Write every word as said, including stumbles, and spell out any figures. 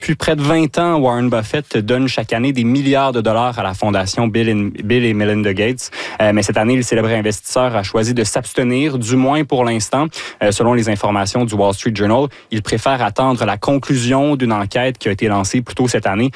Depuis près de vingt ans, Warren Buffett donne chaque année des milliards de dollars à la fondation Bill, and, Bill et Melinda Gates. Euh, mais cette année, le célèbre investisseur a choisi de s'abstenir, du moins pour l'instant. Euh, selon les informations du Wall Street Journal, il préfère attendre la conclusion d'une enquête qui a été lancée plus tôt cette année